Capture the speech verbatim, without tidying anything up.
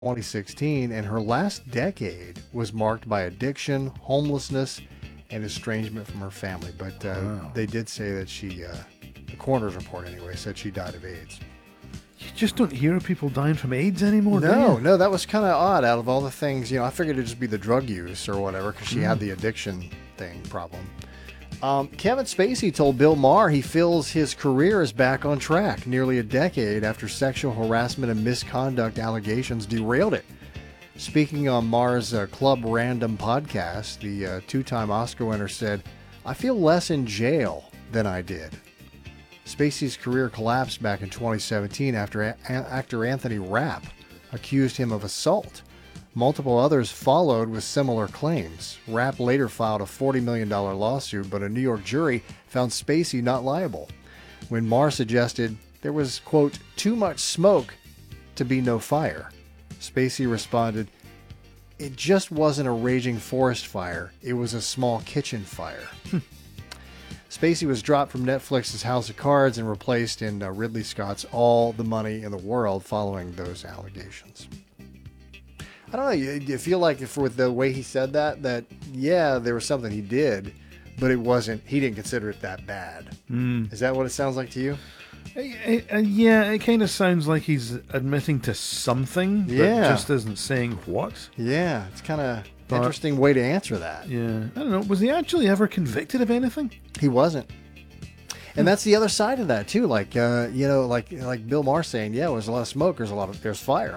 twenty sixteen, and her last decade was marked by addiction, homelessness, and estrangement from her family. But uh, Wow. they did say that she, uh, the coroner's report anyway, said she died of AIDS. You just don't hear of people dying from AIDS anymore, do No, you? no, that was kind of odd. Out of all the things, you know, I figured it'd just be the drug use or whatever because she had the addiction thing problem. Um, Kevin Spacey told Bill Maher he feels his career is back on track nearly a decade after sexual harassment and misconduct allegations derailed it. Speaking on Maher's uh, Club Random podcast, the uh, two-time Oscar winner said, "I feel less in jail than I did." Spacey's career collapsed back in twenty seventeen after a- actor Anthony Rapp accused him of assault. Multiple others followed with similar claims. Rapp later filed a forty million dollars lawsuit, but a New York jury found Spacey not liable. When Maher suggested there was, quote, too much smoke to be no fire, Spacey responded, "It just wasn't a raging forest fire. It was a small kitchen fire." Spacey was dropped from Netflix's House of Cards and replaced in uh, Ridley Scott's All the Money in the World following those allegations. I don't know. You, you feel like if with the way he said that, that, yeah, there was something he did, but it wasn't, he didn't consider it that bad. Mm. Is that what it sounds like to you? Uh, uh, yeah, it kind of sounds like he's admitting to something, but Yeah. just isn't saying what. Yeah, it's kind of But- interesting way to answer that. Yeah, I don't know. Was he actually ever convicted of anything? He wasn't. And that's the other side of that too. Like, uh, you know, like like Bill Maher saying, yeah, there's a lot of smoke, there's a lot of there's fire.